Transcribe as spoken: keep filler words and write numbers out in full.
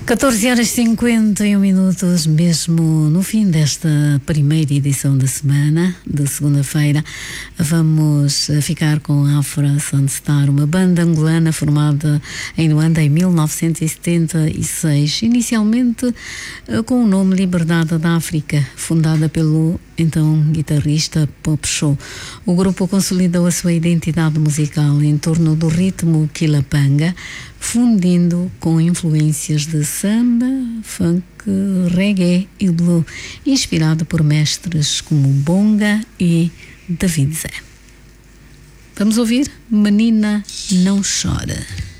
catorze horas e cinquenta e um minutos, mesmo no fim desta primeira edição da semana, de segunda-feira, vamos ficar com a Afra Sunstar, uma banda angolana formada em Luanda em mil novecentos e setenta e seis, inicialmente com o nome Liberdade da África, fundada pelo então guitarrista Pop Show. O grupo consolidou a sua identidade musical em torno do ritmo quilapanga, fundindo com influências de samba, funk, reggae e blues, inspirado por mestres como Bonga e David Zé. Vamos ouvir Menina Não Chora.